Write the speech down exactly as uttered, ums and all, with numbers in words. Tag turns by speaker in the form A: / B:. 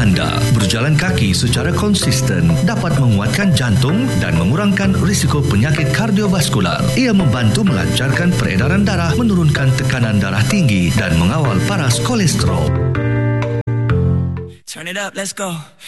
A: anda. Berjalan kaki secara konsisten dapat menguatkan jantung dan mengurangkan risiko penyakit kardiovaskular. Ia membantu melancarkan peredaran darah, menurunkan tekanan darah tinggi dan mengawal paras kolesterol.
B: Turn it up, let's go.